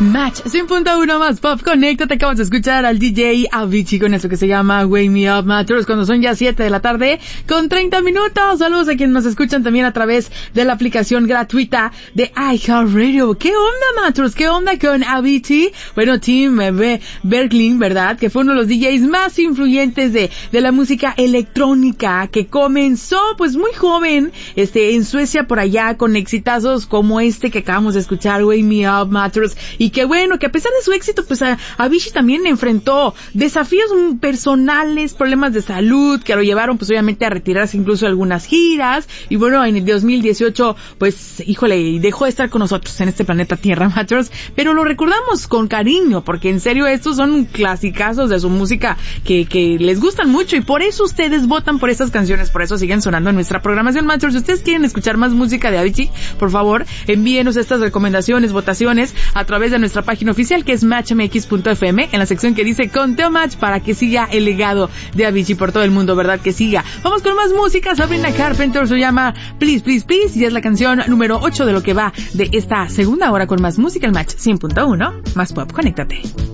Match 100.1 más pop. Conéctate, acabas de escuchar al DJ Avicii con eso que se llama Wake Me Up Mattress cuando son ya 7 de la tarde con 30 minutos. Saludos a quienes nos escuchan también a través de la aplicación gratuita de iHeartRadio. ¿Qué onda, Mattress? ¿Qué onda con Avicii? Bueno, Tim Bergling, ¿verdad? Que fue uno de los DJs más influyentes de la música electrónica, que comenzó pues muy joven en Suecia por allá con exitazos como este que acabamos de escuchar, Wake Me Up Mattress. Y que bueno, que a pesar de su éxito, pues Avicii también enfrentó desafíos personales, problemas de salud, que lo llevaron pues obviamente a retirarse incluso algunas giras. Y bueno, en el 2018, pues, híjole, dejó de estar con nosotros en este planeta Tierra, Mattress. Pero lo recordamos con cariño, porque en serio estos son clasicazos de su música que les gustan mucho. Y por eso ustedes votan por estas canciones, por eso siguen sonando en nuestra programación, Mattress. Si ustedes quieren escuchar más música de Avicii, por favor, envíenos estas recomendaciones, votaciones, a través de nuestra página oficial, que es matchmx.fm, en la sección que dice Conteo Match, para que siga el legado de Avicii por todo el mundo, ¿verdad? Que siga. Vamos con más música. Sabrina Carpenter se llama Please, Please, Please, y es la canción número 8 de lo que va de esta segunda hora con más música, el Match 100.1 más pop. Conéctate.